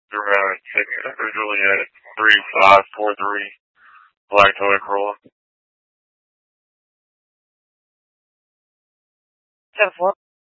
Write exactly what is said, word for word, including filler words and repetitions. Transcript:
Dramatic. Originally at three five four three Black Toyota Corolla. Seven four.